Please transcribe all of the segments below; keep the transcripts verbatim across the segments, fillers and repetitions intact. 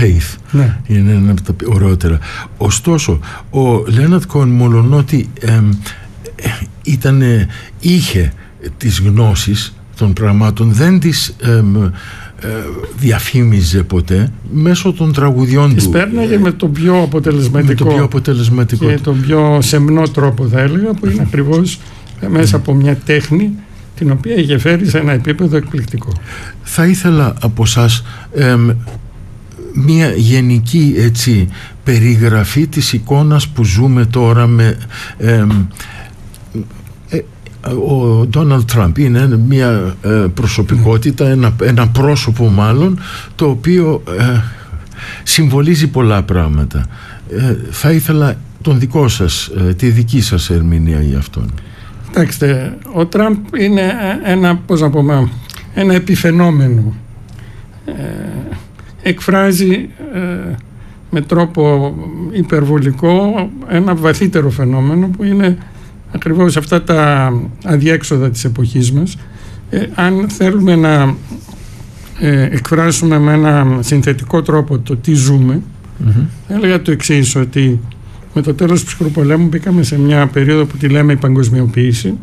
Faith. Ναι. Είναι ένα από τα ωραιότερα. Ωστόσο, ο Λέοναρντ Κόεν, μολονότι ε, ήταν, είχε τις γνώσεις των πραγμάτων, δεν τις ε, ε, διαφήμιζε ποτέ μέσω των τραγουδιών τις του. Τις πέρναγε με τον πιο αποτελεσματικό, με το πιο αποτελεσματικό και τον πιο σεμνό τρόπο, θα έλεγα, που είναι ακριβώς μέσα από μια τέχνη την οποία είχε φέρει σε ένα επίπεδο εκπληκτικό. Θα ήθελα από εσάς ε, μια γενική, έτσι, περιγραφή της εικόνας που ζούμε τώρα με ε, ε, ο Ντόναλντ Τραμπ. Είναι μια ε, προσωπικότητα, ένα, ένα πρόσωπο μάλλον, το οποίο ε, συμβολίζει πολλά πράγματα. Ε, θα ήθελα τον δικό σας, ε, τη δική σας ερμηνεία για αυτόν. Κοιτάξτε, ο Τραμπ είναι ένα, πώς να πούμε, ένα επιφαινόμενο. Ε, εκφράζει ε, με τρόπο υπερβολικό ένα βαθύτερο φαινόμενο που είναι ακριβώς αυτά τα αδιέξοδα της εποχής μας. Ε, αν θέλουμε να ε, εκφράσουμε με ένα συνθετικό τρόπο το τι ζούμε, mm-hmm. έλεγα το εξής, ότι με το τέλος του ψυχρού πολέμου μπήκαμε σε μια περίοδο που τη λέμε η παγκοσμιοποίηση,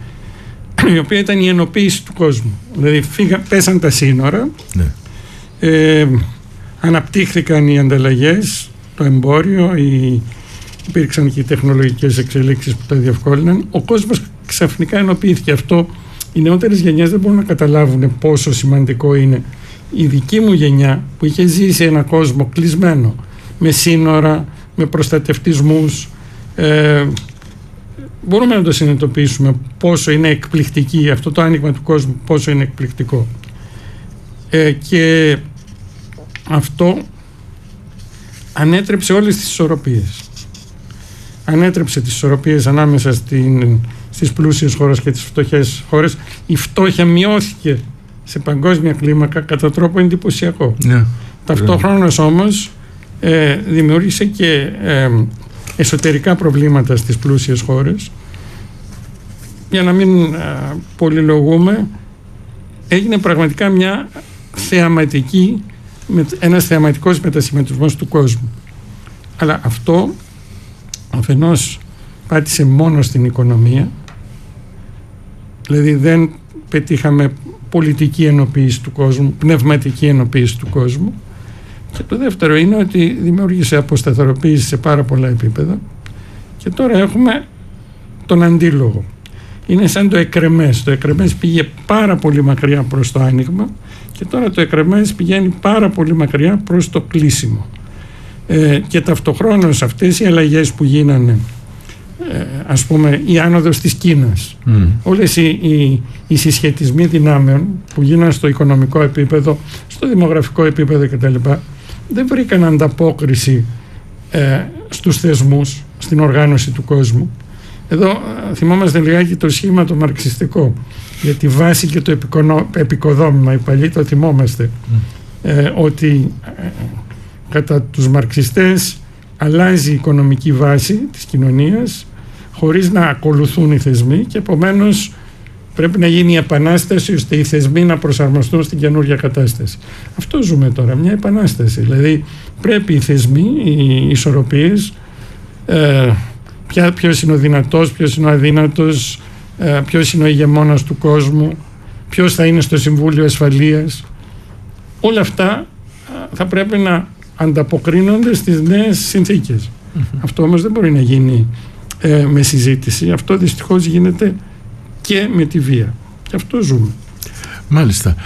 η οποία ήταν η ενοποίηση του κόσμου. Δηλαδή φύγα, πέσαν τα σύνορα, ναι. ε, αναπτύχθηκαν οι ανταλλαγές, το εμπόριο, οι, υπήρξαν και οι τεχνολογικές εξελίξεις που τα διευκόλυναν. Ο κόσμος ξαφνικά ενοποιήθηκε. Αυτό οι νεότερες γενιές δεν μπορούν να καταλάβουν πόσο σημαντικό είναι. Η δική μου γενιά που είχε ζήσει ένα κόσμο κλεισμένο, με σύνορα, με προστατευτισμούς, ε, μπορούμε να το συνειδητοποιήσουμε πόσο είναι εκπληκτική αυτό το άνοιγμα του κόσμου, πόσο είναι εκπληκτικό. Ε, και αυτό ανέτρεψε όλες τις ισορροπίες. Ανέτρεψε τις ισορροπίες ανάμεσα στην, στις πλούσιες χώρες και τις φτωχές χώρες. Η φτώχεια μειώθηκε σε παγκόσμια κλίμακα κατά τρόπο εντυπωσιακό. Yeah. Ταυτόχρονος όμως ε, δημιούργησε και ε, εσωτερικά προβλήματα στις πλούσιες χώρες. Για να μην ε, πολυλογούμε, έγινε πραγματικά μια θεαματική, ένας θεαματικός μετασχηματισμός του κόσμου. Αλλά αυτό αφενός πάτησε μόνο στην οικονομία, δηλαδή δεν πετύχαμε πολιτική ενοποίηση του κόσμου, πνευματική ενοποίηση του κόσμου, και το δεύτερο είναι ότι δημιούργησε αποσταθεροποίηση σε πάρα πολλά επίπεδα και τώρα έχουμε τον αντίλογο. Είναι σαν το εκρεμές. Το εκρεμές πήγε πάρα πολύ μακριά προς το άνοιγμα και τώρα το εκρεμές πηγαίνει πάρα πολύ μακριά προς το κλείσιμο. Ε, και ταυτοχρόνως αυτές οι αλλαγές που γίνανε, ε, ας πούμε η άνοδος της Κίνας, mm. όλες οι, οι, οι συσχετισμοί δυνάμεων που γίνανε στο οικονομικό επίπεδο, στο δημογραφικό επίπεδο κτλ, δεν βρήκαν ανταπόκριση ε, στους θεσμούς, στην οργάνωση του κόσμου. Εδώ ε, θυμόμαστε λιγάκι το σχήμα το μαρξιστικό για τη βάση και το επικονο, επικοδόμημα, οι παλιοί το θυμόμαστε, mm. ε, ότι ε, κατά τους μαρξιστές αλλάζει η οικονομική βάση της κοινωνίας χωρίς να ακολουθούν οι θεσμοί και επομένως πρέπει να γίνει η επανάσταση ώστε οι θεσμοί να προσαρμοστούν στην καινούργια κατάσταση. Αυτό ζούμε τώρα, μια επανάσταση. Δηλαδή πρέπει οι θεσμοί, οι ισορροπίες, ε, ποιος είναι ο δυνατός, ποιος είναι ο αδύνατος, ε, ποιος είναι ο ηγεμόνας του κόσμου, ποιος θα είναι στο Συμβούλιο Ασφαλείας, όλα αυτά ε, θα πρέπει να ανταποκρίνονται στις νέες συνθήκες. Mm-hmm. Αυτό όμως δεν μπορεί να γίνει ε, με συζήτηση. Αυτό δυστυχώς γίνεται και με τη βία. Και αυτό ζούμε. Μάλιστα.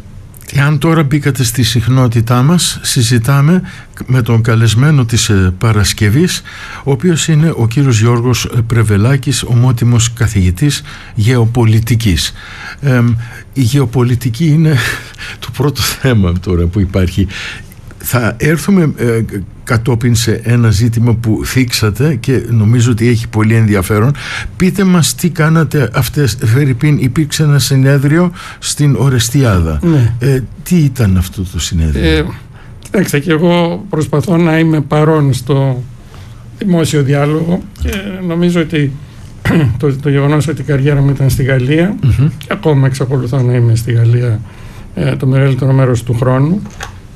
Εάν τώρα μπήκατε στη συχνότητά μας, συζητάμε με τον καλεσμένο της Παρασκευής, ο οποίος είναι ο κύριος Γιώργος Πρεβελάκης, ομότιμος καθηγητής γεωπολιτικής. Ε, η γεωπολιτική είναι το πρώτο θέμα τώρα που υπάρχει. Θα έρθουμε ε, κατόπιν σε ένα ζήτημα που θίξατε και νομίζω ότι έχει πολύ ενδιαφέρον. Πείτε μας τι κάνατε αυτές, Φερρυπίν, υπήρξε ένα συνέδριο στην Ορεστιάδα. Ναι. Ε, τι ήταν αυτό το συνέδριο? Ε, κοιτάξτε, και εγώ προσπαθώ να είμαι παρόν στο δημόσιο διάλογο και νομίζω ότι το, το γεγονός ότι η καριέρα μου ήταν στη Γαλλία, mm-hmm. και ακόμα εξακολουθώ να είμαι στη Γαλλία ε, το μεγαλύτερο μέρος του χρόνου,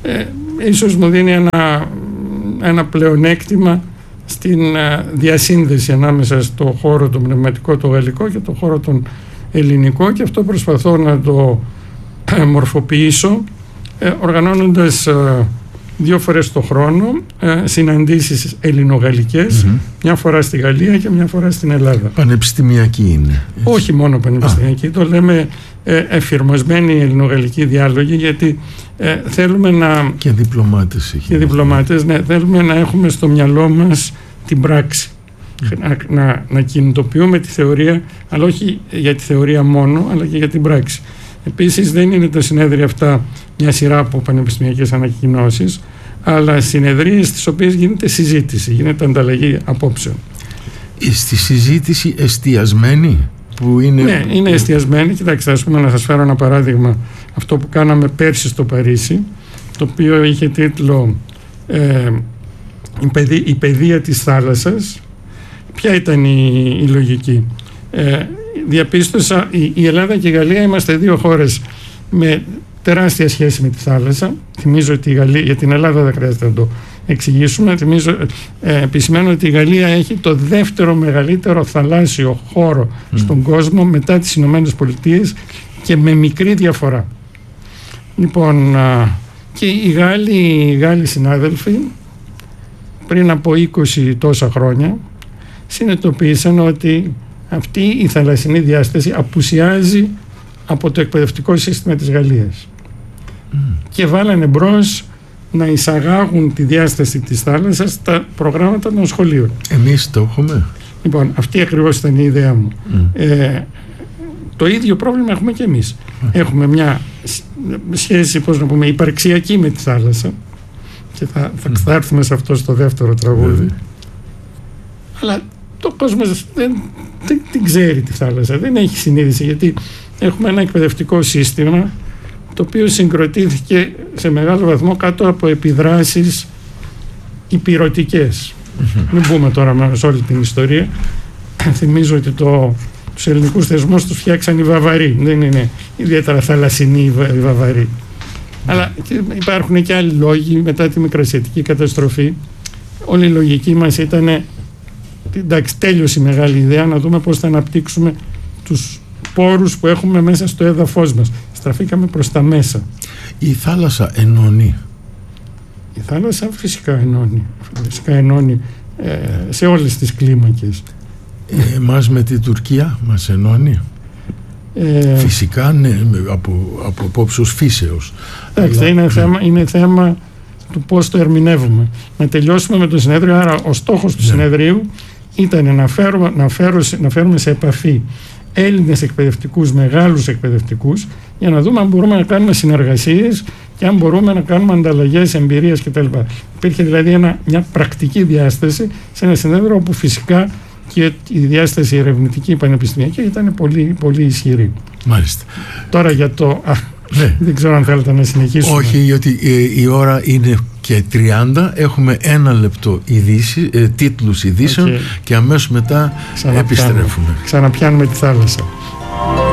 ε, ίσως μου δίνει ένα, ένα πλεονέκτημα στην ε, διασύνδεση ανάμεσα στο χώρο το πνευματικό, το γαλλικό και το χώρο τον ελληνικό, και αυτό προσπαθώ να το ε, μορφοποιήσω ε, οργανώνοντας ε, δύο φορές το χρόνο ε, συναντήσεις ελληνογαλλικές, mm-hmm. μια φορά στη Γαλλία και μια φορά στην Ελλάδα. Πανεπιστημιακή είναι? Έτσι. Όχι μόνο πανεπιστημιακή, ah. το λέμε ε, εφηρμοσμένοι ελληνογαλλικοί διάλογοι, γιατί ε, θέλουμε να... Και διπλωμάτες. Και διπλωμάτες, ναι, θέλουμε να έχουμε στο μυαλό μας την πράξη. Mm. Να, να, να κινητοποιούμε τη θεωρία, αλλά όχι για τη θεωρία μόνο, αλλά και για την πράξη. Επίσης δεν είναι τα συνέδρια αυτά μια σειρά από πανεπιστημιακές ανακοινώσεις, αλλά συνεδρίες στις οποίες γίνεται συζήτηση, γίνεται ανταλλαγή απόψεων. Στη συζήτηση εστιασμένη που είναι... Ναι, είναι εστιασμένη. Κοιτάξτε, ας πούμε, να σας φέρω ένα παράδειγμα. Αυτό που κάναμε πέρσι στο Παρίσι, το οποίο είχε τίτλο ε, η, παιδεία, η παιδεία της θάλασσας. Ποια ήταν η, η λογική? Ε, διαπίστωσα, η, η Ελλάδα και η Γαλλία είμαστε δύο χώρες με τεράστια σχέση με τη θάλασσα. Θυμίζω ότι η Γαλλία, για την Ελλάδα δεν χρειάζεται να το εξηγήσουμε. Θυμίζω, ε, επισημαίνω ότι η Γαλλία έχει το δεύτερο μεγαλύτερο θαλάσσιο χώρο mm. στον κόσμο μετά τις Ηνωμένες Πολιτείες, και με μικρή διαφορά. Λοιπόν, α, και οι Γάλλοι, οι Γάλλοι συνάδελφοι πριν από είκοσι τόσα χρόνια συνειδητοποίησαν ότι αυτή η θαλασσινή διάσταση απουσιάζει από το εκπαιδευτικό σύστημα της Γαλλίας mm. και βάλανε μπρος να εισαγάγουν τη διάσταση της θάλασσας στα προγράμματα των σχολείων. Εμείς το έχουμε. Λοιπόν, αυτή ακριβώς ήταν η ιδέα μου. Mm. Ε, το ίδιο πρόβλημα έχουμε και εμείς. Mm. Έχουμε μια σχέση, πώς να πούμε, υπαρξιακή με τη θάλασσα, και θα, θα, mm. θα έρθουμε σε αυτό στο δεύτερο τραγούδι. Mm. Αλλά το κόσμος δεν, δεν την ξέρει τη θάλασσα, δεν έχει συνείδηση, γιατί έχουμε ένα εκπαιδευτικό σύστημα το οποίο συγκροτήθηκε σε μεγάλο βαθμό κάτω από επιδράσεις υπηρωτικές. Mm-hmm. Μην πούμε τώρα σε όλη την ιστορία. Θυμίζω ότι το, τους ελληνικούς θεσμούς τους φτιάξαν οι Βαβαροί. Δεν είναι ιδιαίτερα θαλασσινοί οι Βαβαροί. Mm-hmm. Αλλά υπάρχουν και άλλοι λόγοι. Μετά τη μικρασιατική καταστροφή, όλη η λογική μας ήταν, εντάξει, τέλειωσε η μεγάλη ιδέα, να δούμε πώς θα αναπτύξουμε τους πόρους που έχουμε μέσα στο έδαφος μας. Στραφήκαμε προς τα μέσα. Η θάλασσα ενώνει. Η θάλασσα φυσικά ενώνει. Φυσικά ενώνει ε, σε όλες τις κλίμακες. Ε, εμάς με την Τουρκία μας ενώνει. Ε, φυσικά, ναι, από, από απόψεως φύσεως. Εντάξει, αλλά... είναι, θέμα, είναι θέμα του πώς το ερμηνεύουμε. Να τελειώσουμε με το συνέδριο. Άρα ο στόχος του ναι. συνεδρίου ήταν να φέρουμε, να, φέρω, να φέρουμε σε επαφή Έλληνες εκπαιδευτικούς, μεγάλους εκπαιδευτικούς, για να δούμε αν μπορούμε να κάνουμε συνεργασίες και αν μπορούμε να κάνουμε ανταλλαγές εμπειρίας κτλ. Υπήρχε δηλαδή ένα, μια πρακτική διάσταση σε ένα συνέδριο, όπου φυσικά και η διάσταση ερευνητική πανεπιστημιακή ήταν πολύ, πολύ ισχυρή. Μάλιστα. Τώρα για το... Ναι. Δεν ξέρω αν θέλετε να συνεχίσουμε. Όχι, γιατί ε, η ώρα είναι και τριάντα. Έχουμε ένα λεπτό ειδήσει, ε, τίτλους ειδήσεων okay. και αμέσως μετά επιστρέφουμε. Ξαναπιάνουμε τη θάλασσα.